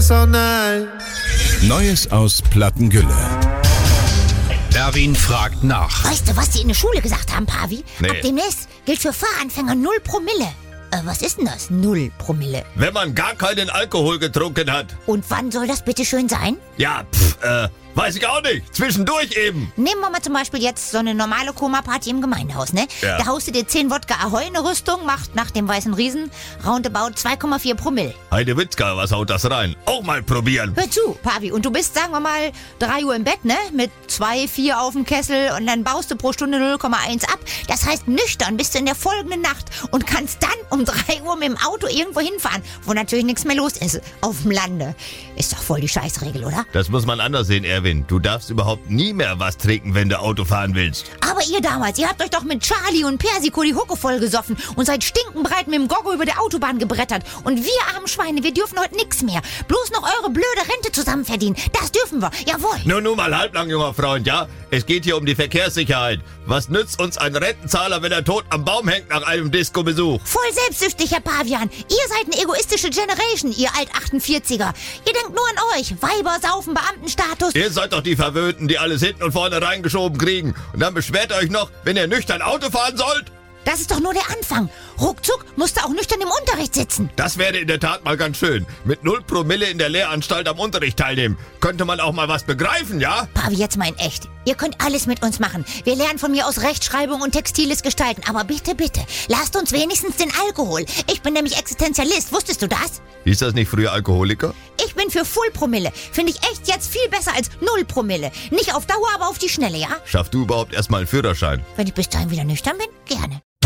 all night. Neues aus Plattengülle. Erwin fragt nach. Weißt du, was die in der Schule gesagt haben, Pavi? Nee. Ab demnächst gilt für Fahranfänger 0 Promille. Was ist denn das, 0 Promille? Wenn man gar keinen Alkohol getrunken hat. Und wann soll das bitte schön sein? Ja, weiß ich auch nicht. Zwischendurch eben. Nehmen wir mal zum Beispiel jetzt so eine normale Koma-Party im Gemeindehaus, ne? Ja. Da haust du dir 10 Wodka Ahoi in eine Rüstung, macht nach dem Weißen Riesen roundabout 2,4 Promille. Heide Witzka, was haut das rein? Auch mal probieren. Hör zu, Pavi, und du bist, sagen wir mal, 3 Uhr im Bett, ne? Mit 2, 4 auf dem Kessel und dann baust du pro Stunde 0,1 ab. Das heißt, nüchtern bist du in der folgenden Nacht und kannst dann um 3 Uhr mit dem Auto irgendwo hinfahren, wo natürlich nichts mehr los ist, auf dem Lande. Ist doch voll die Scheißregel, oder? Das muss man anders sehen, Erwin. Du darfst überhaupt nie mehr was trinken, wenn du Auto fahren willst. Aber ihr damals, ihr habt euch doch mit Charlie und Persiko die Hucke voll gesoffen und seid stinkenbreit mit dem Goggo über der Autobahn gebrettert. Und wir armen Schweine, wir dürfen heute nix mehr. Bloß noch eure blöde Rente zusammen verdienen. Das dürfen wir, jawohl. Nun mal halblang, junger Freund, ja? Es geht hier um die Verkehrssicherheit. Was nützt uns ein Rentenzahler, wenn er tot am Baum hängt nach einem Disco-Besuch? Voll selbstsüchtig, Herr Pavian. Ihr seid eine egoistische Generation, ihr Alt-48er. Ihr denkt nur an euch. Weiber, Saufen, Beamtenstatus. Ihr seid doch die Verwöhnten, die alles hinten und vorne reingeschoben kriegen. Und dann beschwert ihr euch noch, wenn ihr nüchtern Auto fahren sollt? Das ist doch nur der Anfang. Ruckzuck musst du auch nüchtern im Unterricht sitzen. Das wäre in der Tat mal ganz schön. Mit 0 Promille in der Lehranstalt am Unterricht teilnehmen. Könnte man auch mal was begreifen, ja? Pavi, jetzt mal in echt. Ihr könnt alles mit uns machen. Wir lernen von mir aus Rechtschreibung und textiles Gestalten. Aber bitte, bitte, lasst uns wenigstens den Alkohol. Ich bin nämlich Existenzialist. Wusstest du das? Hieß das nicht früher Alkoholiker? Ich bin für Full Promille. Finde ich echt jetzt viel besser als 0 Promille. Nicht auf Dauer, aber auf die Schnelle, ja? Schaff du überhaupt erstmal einen Führerschein? Wenn ich bis dahin wieder nüchtern bin, gerne.